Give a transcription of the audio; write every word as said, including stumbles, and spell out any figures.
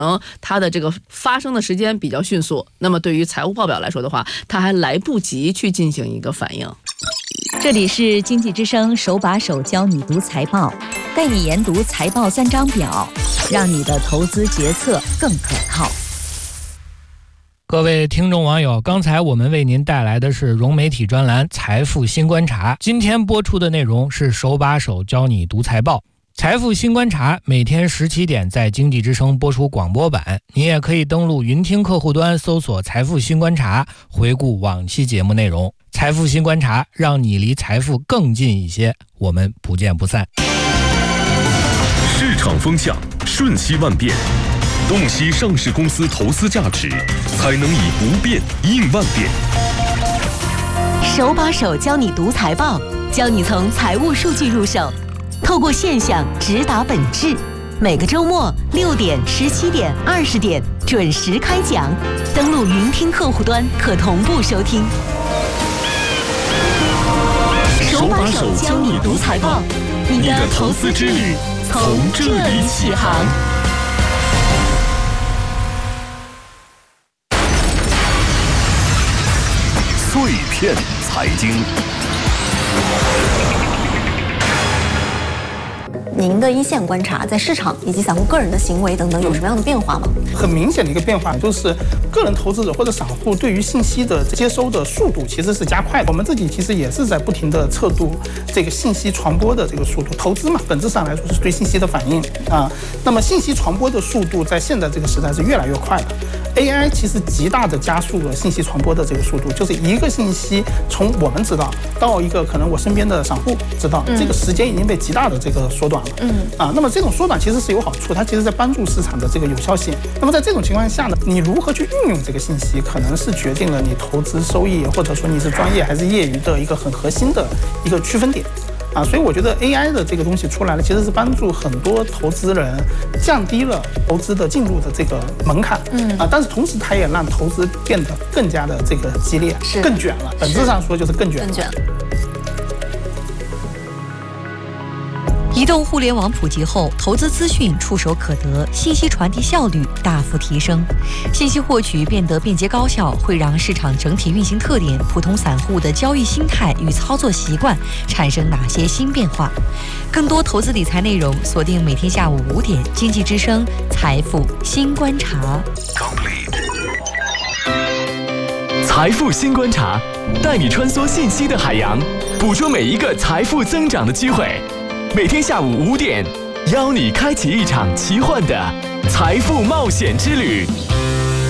嗯，它的这个发生的时间比较迅速，那么对于财务报表来说的话，它还来不及去进行一个反应。 这里是经济之声手把手教你读财报，带你研读财报三张表，让你的投资决策更可靠。 各位听众网友，刚才我们为您带来的是融媒体专栏财富新观察，今天播出的内容是手把手教你读财报。财富新观察每天十七点在经济之声播出广播版，你也可以登录云听客户端搜索财富新观察，回顾往期节目内容。财富新观察，让你离财富更近一些，我们不见不散。 市场风向瞬息万变，洞悉上市公司投资价值，才能以不变应万变。 手把手教你读财报，教你从财务数据入手，透过现象直达本质。每个周末六点、十七点、二十点准时开讲，登录云听客户端可同步收听。手把手教你读财报，你的投资之旅从这里起航。 碎片财经。 您的一线观察，在市场以及散户个人的行为等等有什么样的变化吗？ 很明显的一个变化就是个人投资者或者散户对于信息的接收的速度其实是加快的。我们自己其实也是在不停的测度这个信息传播的这个速度。投资嘛，本质上来说是对信息的反应啊。那么信息传播的速度在现在这个时代是越来越快的。A I 其实极大的加速了信息传播的这个速度，就是一个信息从我们知道到一个可能我身边的散户知道，这个时间已经被极大的这个缩短了。嗯啊，那么这种缩短其实是有好处，它其实在帮助市场的这个有效性。那么在这种情况下呢，你如何去运用这个信息，可能是决定了你投资收益或者说你是专业还是业余的一个很核心的一个区分点。啊，所以我觉得 A I 的这个东西出来了，其实是帮助很多投资人降低了投资的进入的这个门槛，嗯啊，但是同时它也让投资变得更加的这个激烈，是更卷了。本质上说就是更卷了。更卷。 移动互联网普及后，投资资讯触手可得，信息传递效率大幅提升，信息获取变得便捷高效，会让市场整体运行特点、普通散户的交易心态与操作习惯产生哪些新变化？更多投资理财内容，锁定每天下午五点，经济之声财富新观察。 财富新观察，带你穿梭信息的海洋，捕捉每一个财富增长的机会。每天下午五点，邀你开启一场奇幻的财富冒险之旅。